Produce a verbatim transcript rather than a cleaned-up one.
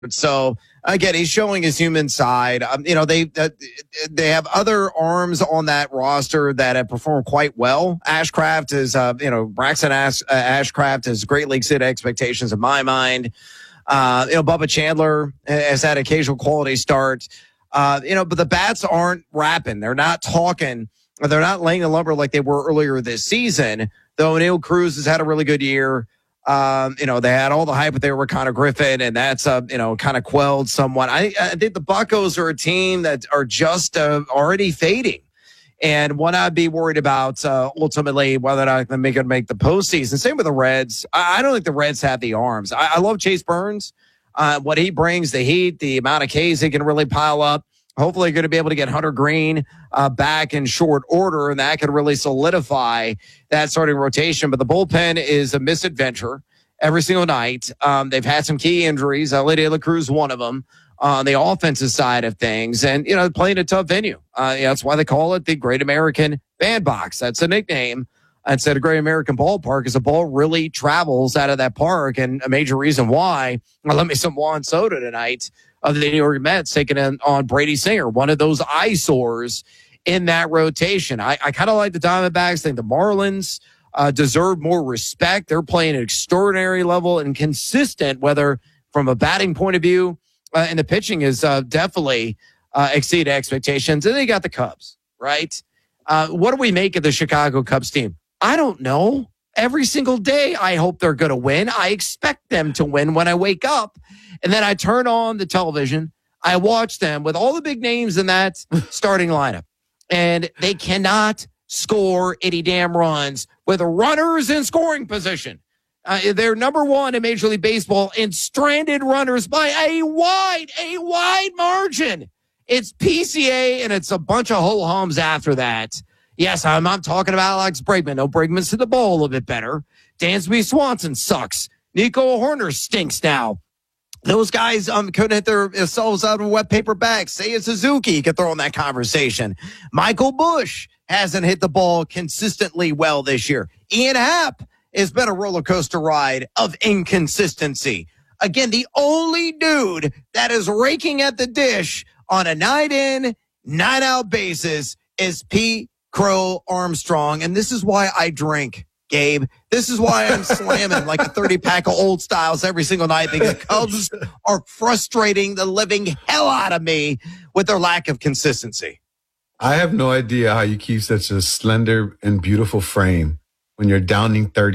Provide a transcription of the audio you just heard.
So again, he's showing his human side. Um, you know, they uh, they have other arms on that roster that have performed quite well. Ashcraft is, uh, you know, Braxton Ash, uh, Ashcraft has greatly exceeded expectations in my mind. Uh, you know, Bubba Chandler has had occasional quality start. Uh, you know, but the bats aren't rapping. They're not talking. They're not laying the lumber like they were earlier this season. Though Neil Cruz has had a really good year. Um, you know, they had all the hype with their Connor Griffin, and that's, uh, you know, kind of quelled somewhat. I, I think the Buccos are a team that are just uh, already fading. And what I'd be worried about uh, ultimately, whether or not they're going to make the postseason. Same with the Reds. I, I don't think the Reds have the arms. I, I love Chase Burns. Uh, what he brings, the heat, the amount of Ks he can really pile up. Hopefully going to be able to get Hunter Green uh, back in short order, and that could really solidify that starting rotation. But the bullpen is a misadventure every single night. Um, they've had some key injuries. Ellie De La Cruz, one of them, on the offensive side of things. And, you know, playing a tough venue. Uh, yeah, that's why they call it the Great American Bandbox. That's a nickname. Instead of Great American Ballpark, is the ball really travels out of that park. And a major reason why, well, let me some Juan Soto tonight of the New York Mets taking in on Brady Singer, one of those eyesores in that rotation. I, I kind of like the Diamondbacks. I think the Marlins uh, deserve more respect. They're playing at an extraordinary level and consistent, whether from a batting point of view, uh, and the pitching is uh, definitely uh, exceeded expectations. And they got the Cubs, right? Uh, what do we make of the Chicago Cubs team? I don't know. Every single day, I hope they're going to win. I expect them to win when I wake up. And then I turn on the television. I watch them with all the big names in that starting lineup. And they cannot score any damn runs with runners in scoring position. Uh, they're number one in Major League Baseball in stranded runners by a wide, a wide margin. It's P C A, and it's a bunch of ho-hums after that. Yes, I'm, I'm talking about Alex Bregman. No, Bregman's to the ball a little bit better. Dansby Swanson sucks. Nico Horner stinks now. Those guys um, couldn't hit their, themselves out of a wet paper bag. Seiya Suzuki could throw in that conversation. Michael Busch hasn't hit the ball consistently well this year. Ian Happ has been a roller coaster ride of inconsistency. Again, the only dude that is raking at the dish on a night in, night out basis is Pete Crow Armstrong. And this is why I drink, Gabe. This is why I'm slamming like a thirty pack of Old Styles every single night, because the Cubs are frustrating the living hell out of me with their lack of consistency. I have no idea how you keep such a slender and beautiful frame when you're downing thirty.